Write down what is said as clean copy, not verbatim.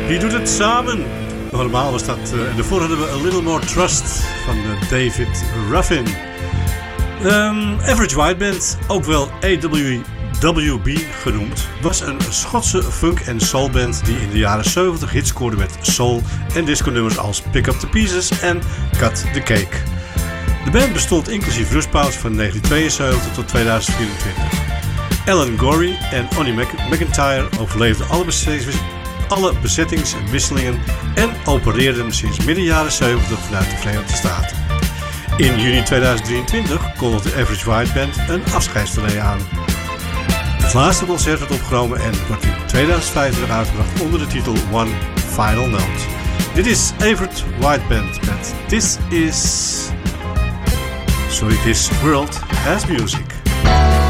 Wie doet het samen? Normaal was dat... en daarvoor hadden we A Little More Trust van David Ruffin. Average White Band, ook wel AWB genoemd, was een Schotse funk- en soulband die in de jaren 70 hits scoorde met soul- en disco-nummers als Pick Up The Pieces en Cut The Cake. De band bestond inclusief rustpauze van 1972 tot 2024. Alan Gorey en Onnie McIntyre overleefden alle bezettings en wisselingen en opereerden sinds midden jaren 70 vanuit de Verenigde Staten. In juni 2023 kondigde de Average White Band een afscheidstournee aan. Het laatste concert werd opgenomen en wordt in 2025 uitgebracht onder de titel One Final Note. Dit is Average White Band met This World Has Music.